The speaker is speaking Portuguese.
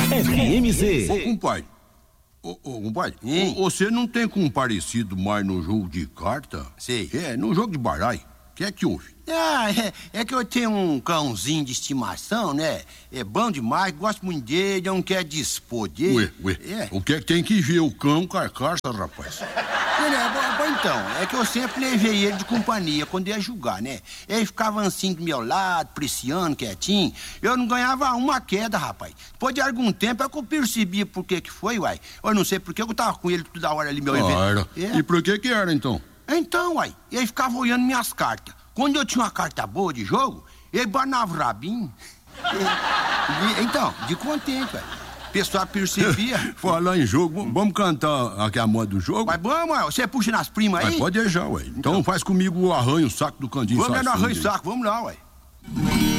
RMZ. Ô, compadre. Ô, compadre, você não tem comparecido mais no jogo de carta? Sim. No jogo de baralho. O que é que houve? É que eu tenho um cãozinho de estimação, né? É bom demais, gosto muito dele, não quer dispor dele. Ué. O que é que tem que ver o cão carcaça, rapaz? Então, é que eu sempre levei ele de companhia quando ia jogar, né? Ele ficava assim do meu lado, apreciando, quietinho. Eu não ganhava uma queda, rapaz. Depois de algum tempo é que eu percebi por que foi, uai. Eu não sei por que eu tava com ele toda hora ali, meu evento. E por que era, então? Então, uai, ele ficava olhando minhas cartas. Quando eu tinha uma carta boa de jogo, ele banava o rabinho. Então, de contente, uai. O pessoal percebia. Falar em jogo, vamos cantar aqui a moda do jogo? Mas vamos, ué, você puxa nas primas aí? Mas pode deixar, ué. Então faz comigo o arranho, o saco do Candinho. Vamos no arranho o saco, vamos lá, ué.